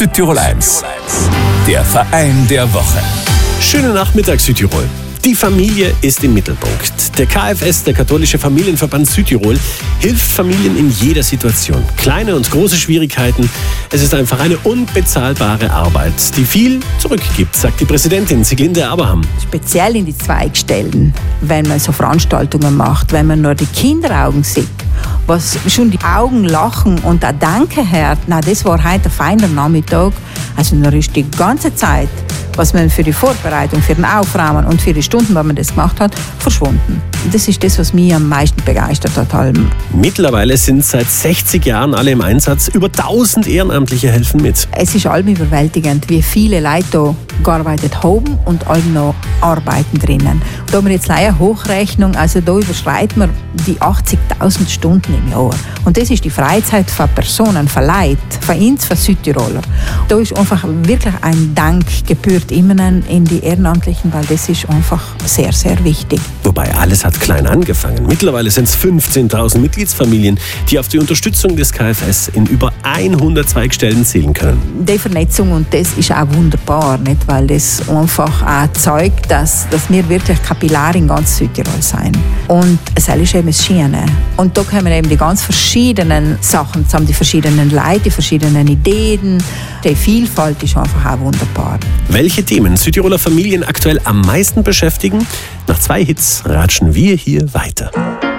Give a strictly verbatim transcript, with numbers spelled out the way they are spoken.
Südtirol eins, der Verein der Woche. Schönen Nachmittag, Südtirol. Die Familie ist im Mittelpunkt. Der K F S, der Katholische Familienverband Südtirol, hilft Familien in jeder Situation. Kleine und große Schwierigkeiten. Es ist einfach eine unbezahlbare Arbeit, die viel zurückgibt, sagt die Präsidentin Sieglinde Abraham. Speziell in die Zweigstellen, wenn man so Veranstaltungen macht, wenn man nur die Kinderaugen sieht, was schon die Augen lachen und auch Danke hört, na, das war heute ein feiner Nachmittag. Also dann ist die ganze Zeit, was man für die Vorbereitung, für den Aufräumen und für die Stunden, wo man das gemacht hat, verschwunden. Das ist das, was mich am meisten begeistert hat. Mittlerweile sind seit sechzig Jahren alle im Einsatz. Über tausend Ehrenamtliche helfen mit. Es ist allem überwältigend, wie viele Leute da gearbeitet haben und allem noch arbeiten drinnen. Da haben wir jetzt eine Hochrechnung, also da überschreiten wir die achtzigtausend Stunden im Jahr. Und das ist die Freizeit von Personen, von Leuten, von uns, von Südtiroler. Da ist einfach wirklich ein Dank gebührt immer in die Ehrenamtlichen, weil das ist einfach sehr, sehr wichtig. Wobei alles hat klein angefangen. Mittlerweile sind es fünfzehntausend Mitgliedsfamilien, die auf die Unterstützung des K F S in über hundert Zweigstellen zählen können. Die Vernetzung, und das ist auch wunderbar, nicht? Weil das einfach auch zeigt, dass, dass wir wirklich kapillar in ganz Südtirol sein. Und es ist eben das Schöne. Und da kommen eben die ganz verschiedenen Sachen zusammen, die verschiedenen Leute, die verschiedenen Ideen. Die Vielfalt ist einfach auch wunderbar. Welche Themen Südtiroler Familien aktuell am meisten beschäftigen? Nach zwei Hits ratschen wir hier weiter.